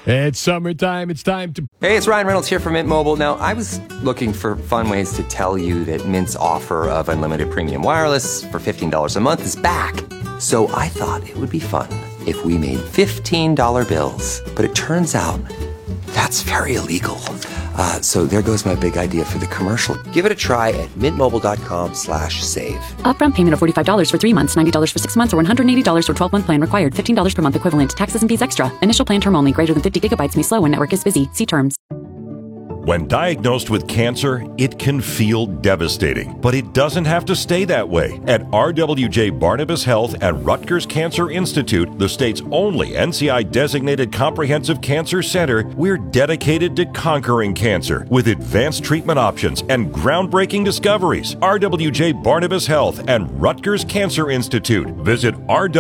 It's summertime. It's time to... Hey, it's Ryan Reynolds here from Mint Mobile. Now, I was looking for fun ways to tell you that Mint's offer of unlimited premium wireless for $15 a month is back. So I thought it would be fun if we made $15 bills. But it turns out that's very illegal. So there goes my big idea for the commercial. Give it a try at mintmobile.com/save. Upfront payment of $45 for 3 months, $90 for 6 months, or $180 for 12-month plan required. $15 per month equivalent. Taxes and fees extra. Initial plan term only. Greater than 50 gigabytes may slow when network is busy. See terms. When diagnosed with cancer, it can feel devastating, but it doesn't have to stay that way. At RWJ Barnabas Health at Rutgers Cancer Institute, the state's only NCI-designated comprehensive cancer center, we're dedicated to conquering cancer with advanced treatment options and groundbreaking discoveries. RWJ Barnabas Health and Rutgers Cancer Institute. Visit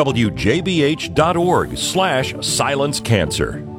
rwjbh.org/silencecancer.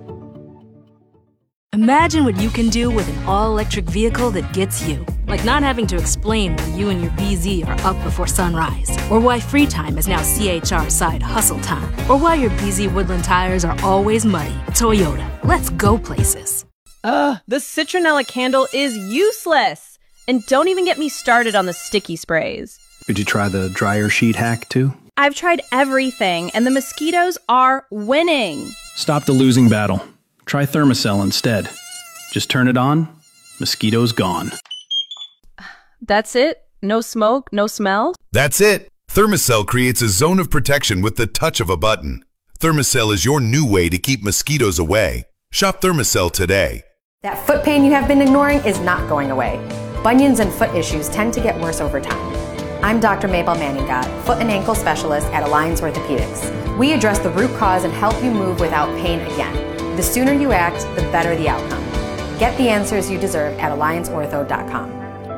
Imagine what you can do with an all-electric vehicle that gets you. Like not having to explain why you and your BZ are up before sunrise. Or why free time is now CHR side hustle time. Or why your BZ Woodland tires are always muddy. Toyota, let's go places. The citronella candle is useless. And don't even get me started on the sticky sprays. Did you try the dryer sheet hack too? I've tried everything, and the mosquitoes are winning. Stop the losing battle. Try Thermacell instead. Just turn it on, mosquitoes gone. That's it? No smoke, no smell? That's it. Thermacell creates a zone of protection with the touch of a button. Thermacell is your new way to keep mosquitoes away. Shop Thermacell today. That foot pain you have been ignoring is not going away. Bunions and foot issues tend to get worse over time. I'm Dr. Mabel Manningot, foot and ankle specialist at Alliance Orthopedics. We address the root cause and help you move without pain again. The sooner you act, the better the outcome. Get the answers you deserve at allianceortho.com.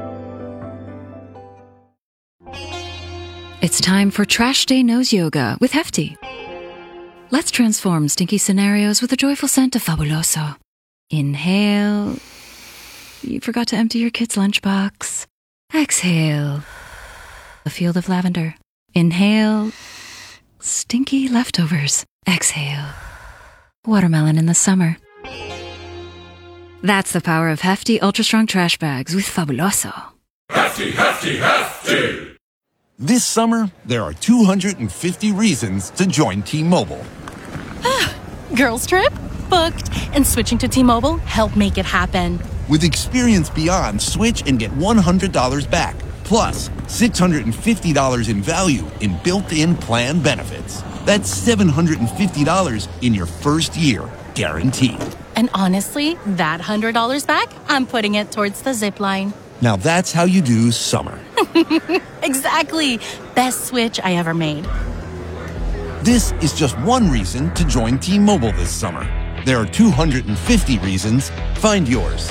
It's time for Trash Day Nose Yoga with Hefty. Let's transform stinky scenarios with the joyful scent of Fabuloso. Inhale. You forgot to empty your kid's lunchbox. Exhale. A field of lavender. Inhale. Stinky leftovers. Exhale. Watermelon in the summer. That's the power of Hefty Ultra Strong Trash Bags with Fabuloso. Hefty, Hefty, Hefty! This summer, there are 250 reasons to join T-Mobile. Girls trip? Booked. And switching to T-Mobile helped make it happen. With Experience Beyond, switch and get $100 back. Plus, $650 in value in built-in plan benefits. That's $750 in your first year, guaranteed. And honestly, that $100 back, I'm putting it towards the zip line. Now that's how you do summer. Exactly. Best switch I ever made. This is just one reason to join T-Mobile this summer. There are 250 reasons. Find yours.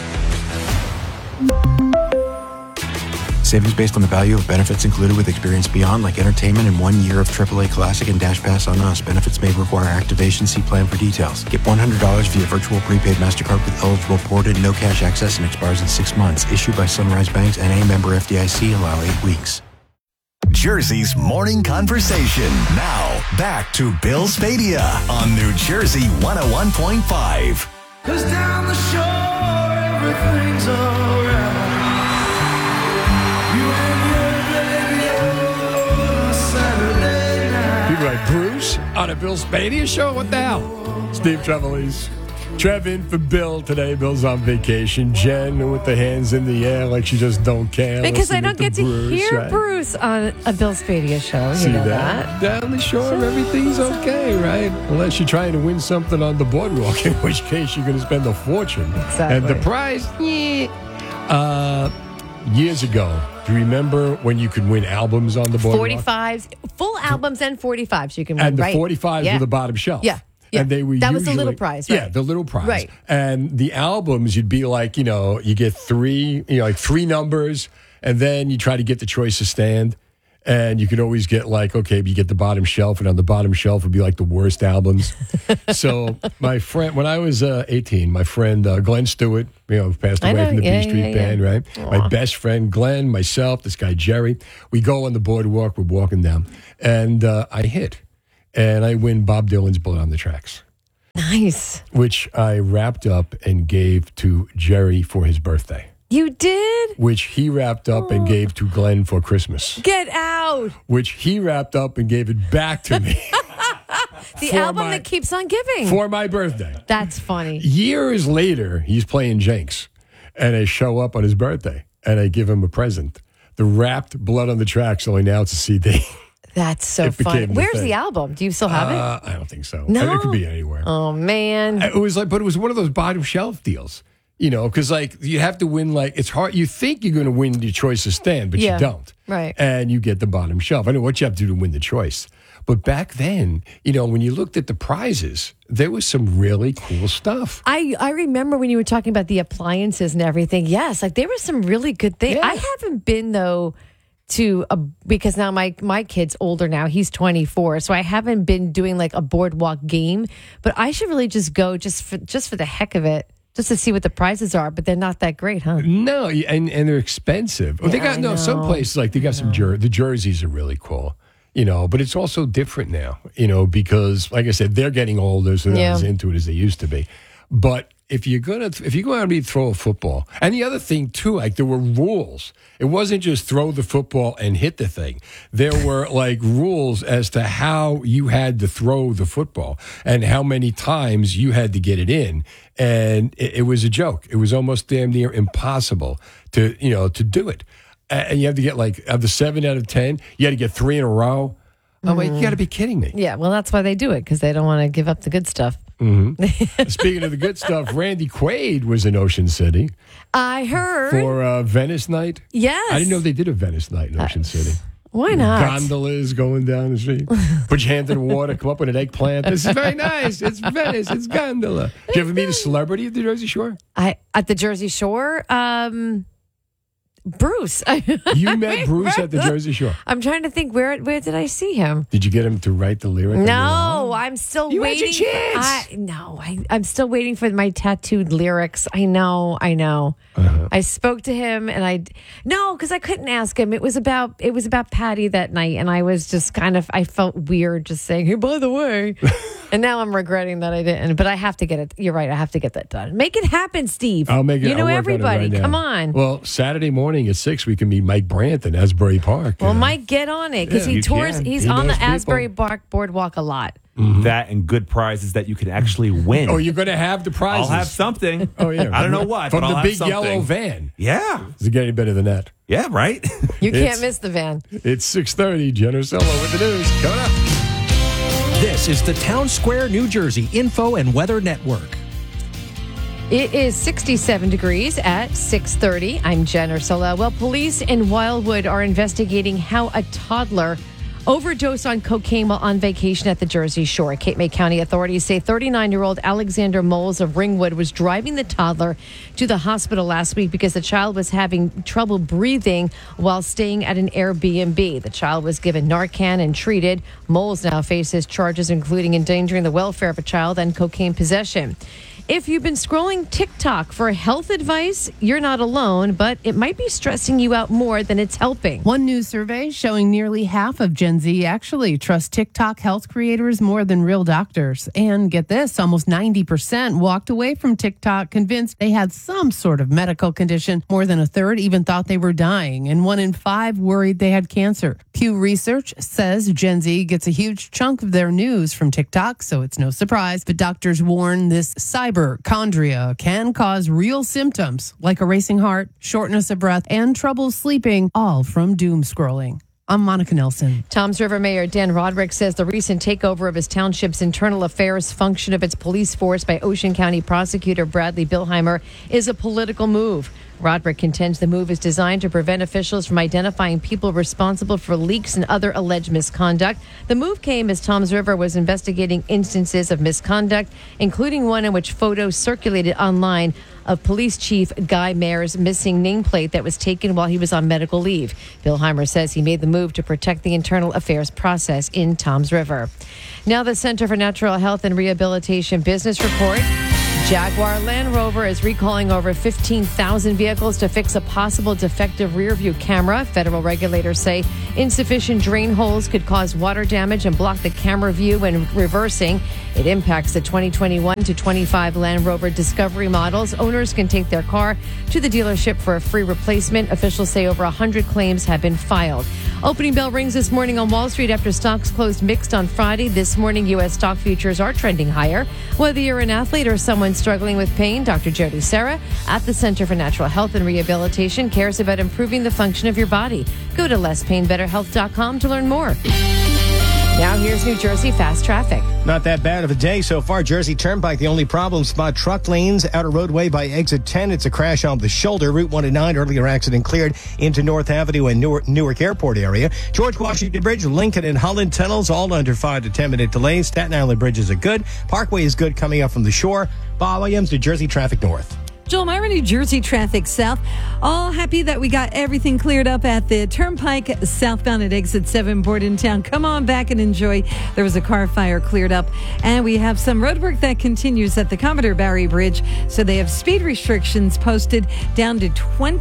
Savings based on the value of benefits included with Experience Beyond, like entertainment and 1 year of AAA Classic and Dash Pass on Us. Benefits may require activation. See plan for details. Get $100 via virtual prepaid MasterCard with eligible ported, no cash access, and expires in 6 months. Issued by Sunrise Banks, N.A. member FDIC. Allow 8 weeks. Jersey's morning conversation. Now, back to Bill Spadia on New Jersey 101.5. 'Cause down the shore, everything's alright. People like Bruce on a Bill Spadia show? What the hell? Steve Trevelise. Trev in for Bill today. Bill's on vacation. Jen with the hands in the air like she just don't care. Because I don't get to Bruce, hear right? Bruce on a Bill Spadia show. See You know that? Down the shore, everything's okay, right? Unless you're trying to win something on the boardwalk, in which case you're going to spend a fortune. Exactly. And the prize, years ago, do you remember when you could win albums on the boardwalk? 45s, full albums and 45s you can win, And the right? 45s were the bottom shelf. Yeah. Yeah. And they were that was the usually- little prize, right? Yeah, the little prize. Right. And the albums, you'd be like, you get three numbers, and then you try to get the choice to stand. And you could always get you get the bottom shelf, and on the bottom shelf would be like the worst albums. So my friend, when I was 18, my friend Glenn Stewart, passed away from the B Street Band, right? Aww. My best friend Glenn, myself, this guy Jerry, we go on the boardwalk, we're walking down, and I hit, and I win Bob Dylan's Blood on the Tracks. Nice. which I wrapped up and gave to Jerry for his birthday, You did? which he wrapped up and gave to Glenn for Christmas, Get out. which he wrapped up and gave it back to me The For album my- that keeps on giving. for my birthday. That's funny. Years later, he's playing Jenks, and I show up on his birthday, and I give him a present. The wrapped Blood on the Tracks, only now it's a CD. That's so It became fun. the Where's thing. the album? Do you still have it? I don't think so. No? It could be anywhere. Oh, man. It was like, but it was one of those bottom shelf deals, because like you have to win. Like it's hard. You think you're going to win your choice of stand, but Yeah. you don't. Right. And you get the bottom shelf. I know what you have to do to win the choice. But back then, when you looked at the prizes, there was some really cool stuff. I remember when you were talking about the appliances and everything. Yes, like there was some really good things. I haven't been though because now my kid's older now. He's 24, so I haven't been doing like a boardwalk game. But I should really just go just for the heck of it, just to see what the prizes are. But they're not that great, huh? No, and they're expensive. They Yeah, got I some know. places like they got some the jerseys are really cool. But it's also different now, because like I said, they're getting older, so they're not as into it as they used to be. But if you go out and throw a football, and the other thing too, like there were rules. It wasn't just throw the football and hit the thing. There were like rules as to how you had to throw the football and how many times you had to get it in. And it was a joke. It was almost damn near impossible to do it. And you have to get of the 7 out of 10, you had to get 3 in a row. I'm like, you got to be kidding me. Yeah, well, that's why they do it, because they don't want to give up the good stuff. Mm-hmm. Speaking of the good stuff, Randy Quaid was in Ocean City I heard. for Venice night. Yes. I didn't know they did a Venice night in Ocean City. Why not? Gondolas going down the street. Put your hand in the water, come up with an eggplant. This is very nice. It's Venice. It's gondola. Did you ever meet a celebrity at the Jersey Shore? At the Jersey Shore, Bruce. You met Bruce at the Jersey Shore. I'm trying to think, where did I see him? Did you get him to write the lyric? No, I'm still You had your waiting. chance. I'm still waiting for my tattooed lyrics. I know. I spoke to him, and because I couldn't ask him. It was about Patty that night, and I was just I felt weird just saying, "Hey, by the way," and now I'm regretting that I didn't. But I have to get it. You're right. I have to get that done. Make it happen, Steve. I'll make it. You know I'll work on it everybody. right now. Come on. Well, Saturday morning at 6, we can meet Mike Brandt in Asbury Park. Well, Mike, get on it because Yeah, he you tours. can. He's He on knows the people. Asbury Park boardwalk a lot. That and good prizes that you can actually win. Oh, you're going to have the prizes. I'll have something. Oh, yeah. I don't know what, From but the I'll big have something. yellow van. Yeah. Does it get any better than that? Yeah, right? You can't It's- miss the van. It's 6:30. Jen Ursello with the news. Coming up. This is the Town Square, New Jersey Info and Weather Network. It is 67 degrees at 6:30. I'm Jen Ursello. Well, police in Wildwood are investigating how a toddler overdosed on cocaine while on vacation at the Jersey Shore. Cape May County authorities say 39-year-old Alexander Moles of Ringwood was driving the toddler to the hospital last week because the child was having trouble breathing while staying at an Airbnb. The child was given Narcan and treated. Moles now faces charges including endangering the welfare of a child and cocaine possession. If you've been scrolling TikTok for health advice, you're not alone, but it might be stressing you out more than it's helping. One new survey showing nearly half of Gen Z actually trust TikTok health creators more than real doctors. And get this, almost 90% walked away from TikTok convinced they had some sort of medical condition. More than a third even thought they were dying, and 1 in 5 worried they had cancer. Pew Research says Gen Z gets a huge chunk of their news from TikTok, so it's no surprise. But doctors warn this hypochondria can cause real symptoms like a racing heart, shortness of breath, and trouble sleeping, all from doom scrolling. I'm Monica Nelson. Toms River Mayor Dan Roderick says the recent takeover of his township's internal affairs function of its police force by Ocean County prosecutor Bradley Billheimer is a political move. Roderick contends the move is designed to prevent officials from identifying people responsible for leaks and other alleged misconduct. The move came as Toms River was investigating instances of misconduct, including one in which photos circulated online of Police Chief Guy Mayer's missing nameplate that was taken while he was on medical leave. Billheimer says he made the move to protect the internal affairs process in Toms River. Now the Center for Natural Health and Rehabilitation Business Report. Jaguar Land Rover is recalling over 15,000 vehicles to fix a possible defective rear-view camera. Federal regulators say insufficient drain holes could cause water damage and block the camera view when reversing. It impacts the 2021 to 25 Land Rover Discovery models. Owners can take their car to the dealership for a free replacement. Officials say over 100 claims have been filed. Opening bell rings this morning on Wall Street after stocks closed mixed on Friday. This morning, U.S. stock futures are trending higher. Whether you're an athlete or someone struggling with pain, Dr. Jody Serra at the Center for Natural Health and Rehabilitation cares about improving the function of your body. Go to lesspainbetterhealth.com to learn more. Now here's New Jersey fast traffic. Not that bad of a day so far. Jersey Turnpike, the only problem spot, truck lanes, outer roadway by exit 10. It's a crash on the shoulder. Route 1 and 9, earlier accident cleared into North Avenue and Newark Airport area. George Washington Bridge, Lincoln and Holland tunnels, all under 5 to 10 minute delays. Staten Island bridges are good. Parkway is good coming up from the shore. Bob Williams, New Jersey traffic north. Joel Myra, New Jersey traffic south. All happy that we got everything cleared up at the Turnpike southbound at exit 7 Bordentown. Come on back and enjoy. There was a car fire cleared up. And we have some road work that continues at the Commodore Barry Bridge. So they have speed restrictions posted down to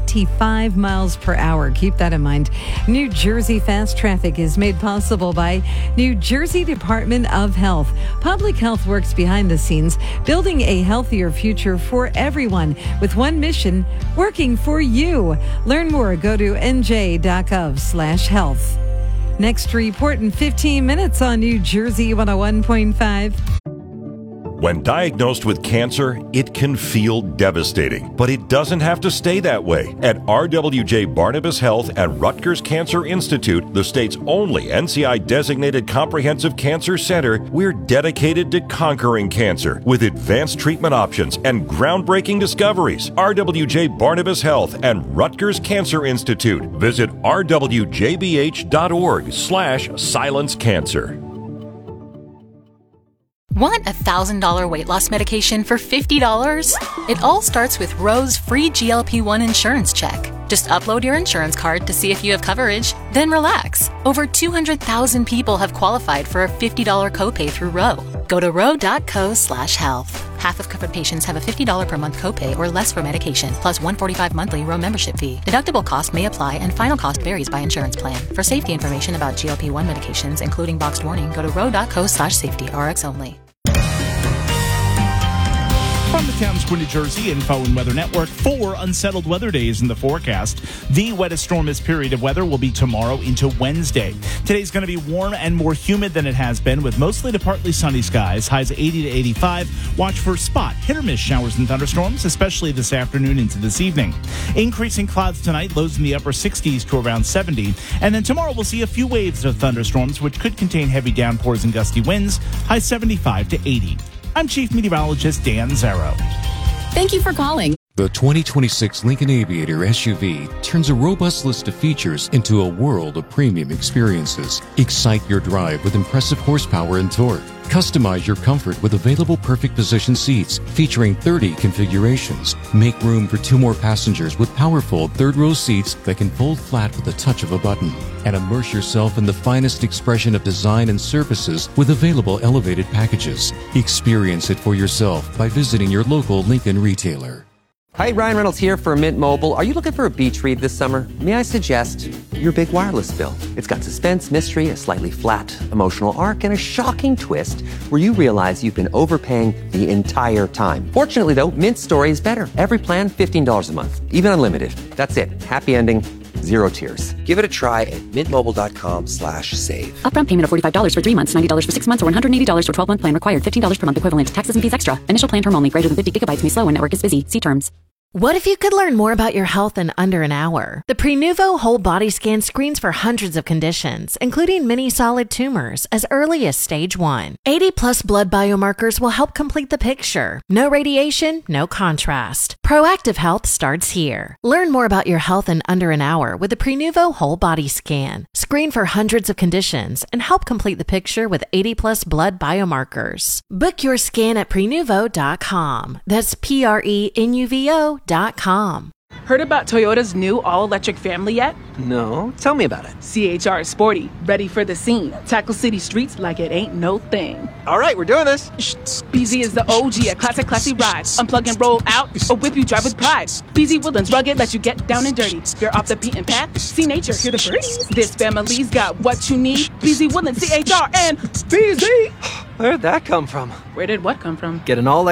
25 miles per hour. Keep that in mind. New Jersey fast traffic is made possible by New Jersey Department of Health. Public health works behind the scenes, building a healthier future for everyone, with one mission, working for you. Learn more. Go to nj.gov/health. Next report in 15 minutes on New Jersey 101.5. When diagnosed with cancer, it can feel devastating, but it doesn't have to stay that way. At RWJ Barnabas Health at Rutgers Cancer Institute, the state's only NCI-designated comprehensive cancer center, we're dedicated to conquering cancer with advanced treatment options and groundbreaking discoveries. RWJ Barnabas Health and Rutgers Cancer Institute. Visit rwjbh.org/silencecancer. Want a $1,000 weight loss medication for $50? It all starts with Roe's free GLP-1 insurance check. Just upload your insurance card to see if you have coverage, then relax. Over 200,000 people have qualified for a $50 copay through Roe. Go to roe.co/health. Half of covered patients have a $50 per month copay or less for medication, plus $145 monthly Roe membership fee. Deductible cost may apply and final cost varies by insurance plan. For safety information about GLP-1 medications, including boxed warning, go to roe.co/safety, RX only. From the Town Square, New Jersey Info and Weather Network, 4 unsettled weather days in the forecast. The wettest, stormiest period of weather will be tomorrow into Wednesday. Today's going to be warm and more humid than it has been, with mostly to partly sunny skies, highs 80 to 85. Watch for spot hit-or-miss showers and thunderstorms, especially this afternoon into this evening. Increasing clouds tonight, lows in the upper 60s to around 70. And then tomorrow we'll see a few waves of thunderstorms, which could contain heavy downpours and gusty winds, highs 75 to 80. I'm Chief Meteorologist Dan Zarrow. Thank you for calling. The 2026 Lincoln Aviator SUV turns a robust list of features into a world of premium experiences. Excite your drive with impressive horsepower and torque. Customize your comfort with available perfect position seats featuring 30 configurations. Make room for 2 more passengers with powerful third-row seats that can fold flat with the touch of a button. And immerse yourself in the finest expression of design and services with available elevated packages. Experience it for yourself by visiting your local Lincoln retailer. Hi, Ryan Reynolds here for Mint Mobile. Are you looking for a beach read this summer? May I suggest your big wireless bill? It's got suspense, mystery, a slightly flat emotional arc, and a shocking twist where you realize you've been overpaying the entire time. Fortunately, though, Mint's story is better. Every plan, $15 a month, even unlimited. That's it. Happy ending. 0 tears. Give it a try at mintmobile.com/save. Upfront payment of $45 for 3 months, $90 for 6 months, or $180 for 12-month plan required. $15 per month equivalent. Taxes and fees extra. Initial plan term only. Greater than 50 gigabytes may slow when network is busy. See terms. What if you could learn more about your health in under an hour? The Prenuvo Whole Body Scan screens for hundreds of conditions, including many solid tumors, as early as stage 1. 80-plus blood biomarkers will help complete the picture. No radiation, no contrast. Proactive health starts here. Learn more about your health in under an hour with the Prenuvo Whole Body Scan. Screen for hundreds of conditions and help complete the picture with 80-plus blood biomarkers. Book your scan at Prenuvo.com. That's Prenuvo.com. Heard about Toyota's new all-electric family yet? No, tell me about it. CHR is sporty, ready for the scene. Tackle city streets like it ain't no thing. All right, we're doing this. BZ is the OG, a classy ride. Unplug and roll out, or whip you drive with pride. BZ Woodlands rugged, let you get down and dirty. You're off the beaten path, see nature, hear the birdies. This family's got what you need. BZ Woodlands, CHR, and BZ. Where'd that come from? Where did what come from? Get an all